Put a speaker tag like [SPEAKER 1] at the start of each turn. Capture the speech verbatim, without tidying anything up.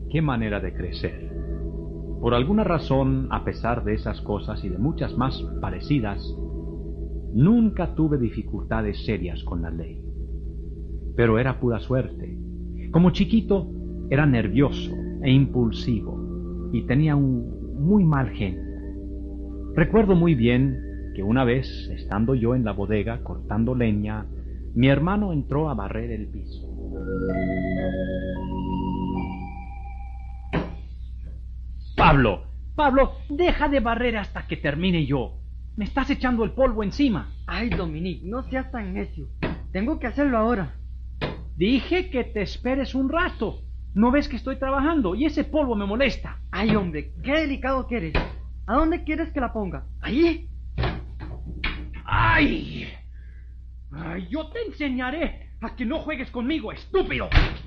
[SPEAKER 1] qué manera de crecer. Por alguna razón, a pesar de esas cosas y de muchas más parecidas, nunca tuve dificultades serias con la ley. Pero era pura suerte. Como chiquito, era nervioso e impulsivo y tenía un muy mal genio. Recuerdo muy bien que una vez, estando yo en la bodega cortando leña, mi hermano entró a barrer el piso. Pablo, Pablo, deja de barrer hasta que termine yo. Me estás echando el polvo encima.
[SPEAKER 2] Ay, Dominique, no seas tan necio. Tengo que hacerlo ahora.
[SPEAKER 1] Dije que te esperes un rato. ¿No ves que estoy trabajando? Y ese polvo me molesta.
[SPEAKER 2] Ay, hombre, qué delicado que eres. ¿A dónde quieres que la ponga? ¿Ahí?
[SPEAKER 1] ¡Ay! ¡Ay! Yo te enseñaré a que no juegues conmigo, estúpido.